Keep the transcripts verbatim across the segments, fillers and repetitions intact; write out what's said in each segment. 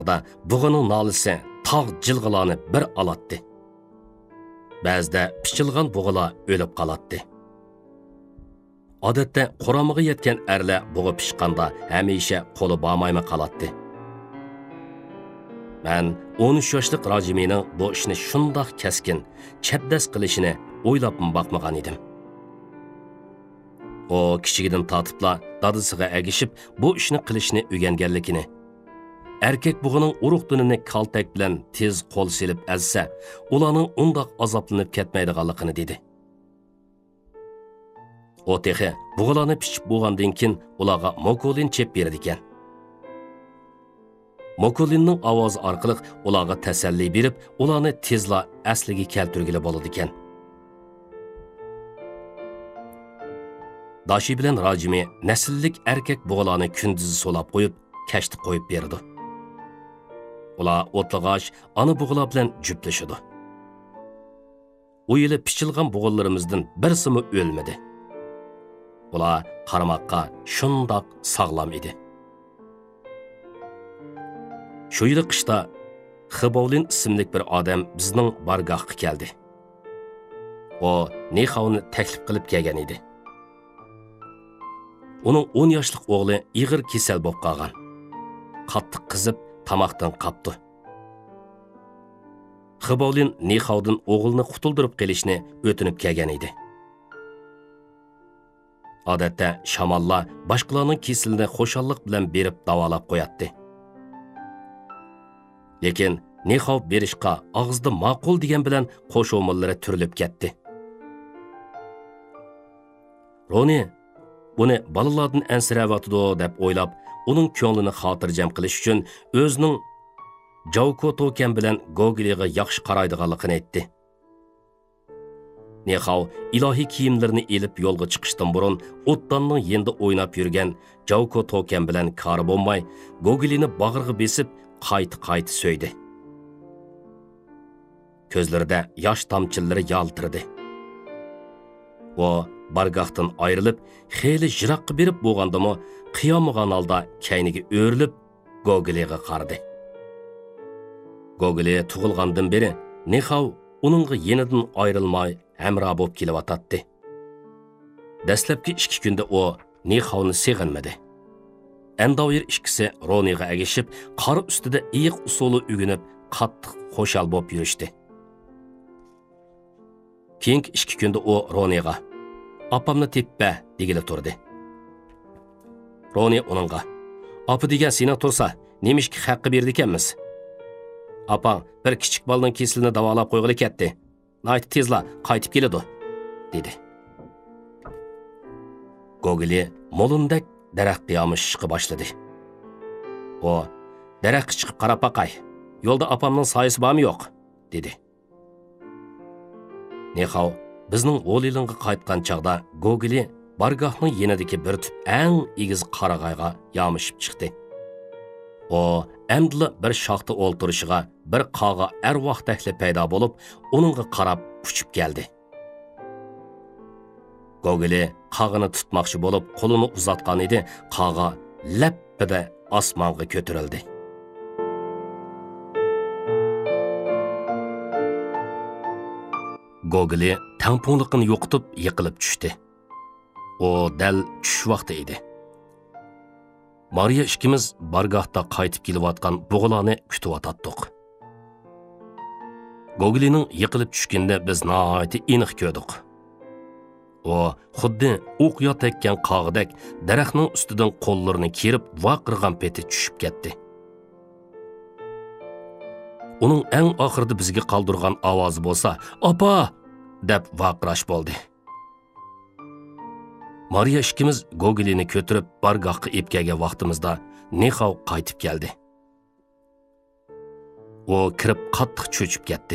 da bug'uning nolisi tog' jilg'ilani bir alatdi. Ba'zida pichilgan bug'ular o'lib qolatdi. Odatda quramiga yetgan erlar bug'i pishqanda hamisha qo'li bormaymi qolatdi. Men o'n uch yoshlik Rajimining bu ishni shundoq keskin, chapdas qilishini o'ylab boqmagan edim. O kichigidan tortibla dadisiga agishib bu ishni qilishni o'rganganligini, erkak bug'ining urug' dunini kaltak bilan tez qo'l silib azsa, ularning undoq azoblanib ketmaydiganligini dedi. O texi bug'ularni pichib bo'lgandan keyin ularga mokolin chep berdi ekan. Mokolinning ovozi orqali ularga tasalli berib, ularni tezla asliga keltirgili bo'ladi ekan. Dashi bilan Rajimi nasllik erkak bug'ularni kunduzi solab qo'yib, kashti qo'yib berdi. Ular o'tlag'ash ana bug'ular bilan juplashadi. U yili pichilgan bug'ularimizdan birisimi o'lmadi. Ular qaramoqqa shundoq sog'lom edi. Shu yili qishda Xibovlin ismli bir odam bizning bargohga keldi. O Nexovni taklif qilib kelgan edi. Uning o'n yoshlik o'g'li ig'ir kasal bo'lib qolgan. Qattiq qizib, tamoqdan qapti. Xibovlin Nexovdan o'g'ilni qutuldirib qilishni o'tinib kelgan edi. Odatda shamollar boshqalarning kasalini xo'shallik bilan berib davolab qo'yatdi. Lekin Nexov berishqa og'izda ma'qul degan bilan qo'shomillari turilib ketdi. Roni buni balalardan ansirayotdi deb o'ylab, uning ko'nglini xotirjam qilish uchun o'zining Javko Token bilan Gogoliga yaxshi qaraydiganligini aytdi. Nexov ilohiy kiyimlarini elib yo'lga chiqishdan burun o'tdanning yenda o'ynab yurgan Javko Token bilan kari bo'lmay, Gogolini bag'riga besib, qayt-qayt so'ydi. Ko'zlarida yosh tomchilari yaltirdi. O bargohdan ayrilib, xeyli jiroqqa berib bo'lgandimi, qiyamagan holda kayniga o'rilib, Gogoliga qaradi. Gogoli tug'ilgandan beri Nexov uningga yenidan ayrilmay hamro bo'lib kelyotdi. Dastlabki ikki kunda o Nexovni seg'inmadi. Endavir ikkisi Roniga agishib, qor ustida iyiq usuli ugunib, qattiq xo'shal bo'lib yurishdi. Keyingi ikki kunda o Roniga "Apamni teppa" degili turdi. Roni uningga "Apa degan seni tursa, nemishki haqqi berdi ekanmiz? Apang bir kichik bolaning kesilini davolab qo'yg'ili ketdi. Nayt tezla qaytib keladi" dedi. Gogoli molundak daraxtga yamishishga boshladi. O daraxtga chiqib qarab baqay. Yo'lda apamning soyasi bormi yo'q, dedi. Nexov bizning O'lilinga qaytgan chaqda Gogoli bargohning yenidagi bir tip eng egiz qarag'ayga yamishib chiqdi. O amdla bir shoxda o'ltirishiga bir qog'a arvohdakli paydo bo'lib, uningga qarab uchib keldi. Gogoli qog'ini tutmoqchi bo'lib qo'lini uzatgan edi, qog'a lappida osmonga ko'tarildi. Gogoli tamponliqini yo'qotib yiqilib tushdi. O dal tush vaqti edi. Mariya ikkimiz bargohda qaytib kelayotgan bug'ularni kutib o'tatdik. Gogolining yiqilib tushganda biz nihoyat aniq ko'rdik. O xuddi o'q yotakkan qog'dak daraxtning ustidan qo'llarini kerib vaqirgan peti tushib ketdi. Uning eng oxirida bizga qoldirgan ovozi bo'lsa, "Apa!" deb vaqirash bo'ldi. Mariya ikkimiz Gogolini ko'tirib bargohga epkaga vaqtimizda Nexov qaytib keldi. O kirib qattiq cho'chib ketdi.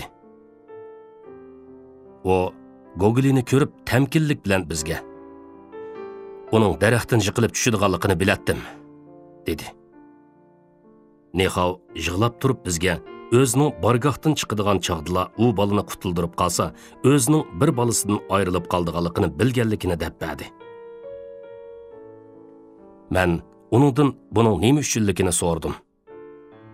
O Gogolini ko'rib tamkinlik bilan bizga uning daraxtdan yiqilib tushadiganligini bilatdim, dedi. Nexov yig'lab turib bizga o'zining bargohdan chiqadigan chaqdila u balani qutuldirib qolsa, o'zining bir balasidan ayrilib qoldiganligini bilganligini deb berdi. Men uningdan buning nima uchunligini so'radim.